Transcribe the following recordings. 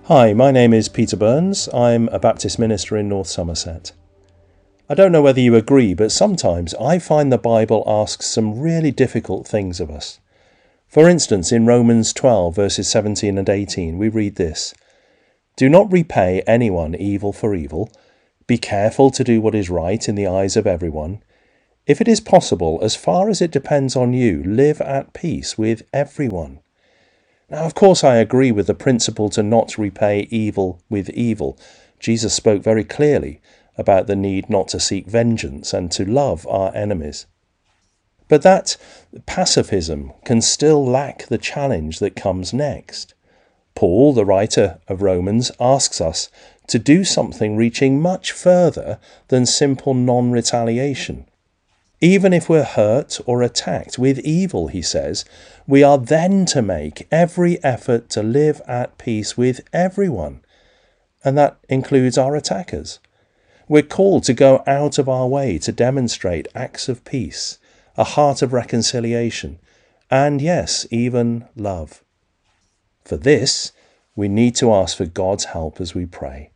Hi, my name is Peter Burns. I'm a Baptist minister in North Somerset. I don't know whether you agree, but sometimes I find the Bible asks some really difficult things of us. For instance, in Romans 12, verses 17 and 18, we read this: "Do not repay anyone evil for evil. Be careful to do what is right in the eyes of everyone. If it is possible, as far as it depends on you, live at peace with everyone." Now, of course, I agree with the principle to not repay evil with evil. Jesus spoke very clearly about the need not to seek vengeance and to love our enemies. But that pacifism can still lack the challenge that comes next. Paul, the writer of Romans, asks us to do something reaching much further than simple non-retaliation. Even if we're hurt or attacked with evil, he says, we are then to make every effort to live at peace with everyone. And that includes our attackers. We're called to go out of our way to demonstrate acts of peace, a heart of reconciliation, and yes, even love. For this, we need to ask for God's help as we pray.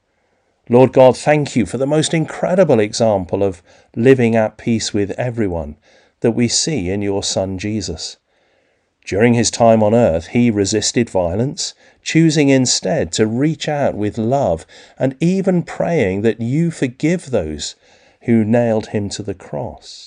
Lord God, thank you for the most incredible example of living at peace with everyone that we see in your Son Jesus. During his time on earth, he resisted violence, choosing instead to reach out with love and even praying that you forgive those who nailed him to the cross.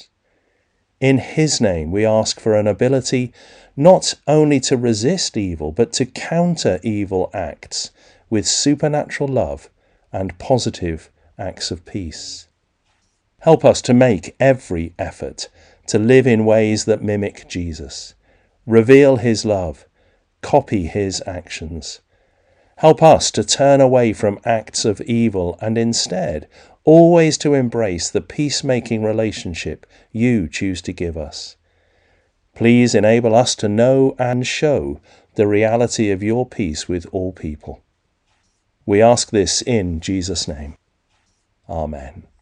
In his name, we ask for an ability not only to resist evil, but to counter evil acts with supernatural love and positive acts of peace. Help us to make every effort to live in ways that mimic Jesus, reveal his love, copy his actions. Help us to turn away from acts of evil and instead always to embrace the peacemaking relationship you choose to give us. Please enable us to know and show the reality of your peace with all people. We ask this in Jesus' name. Amen.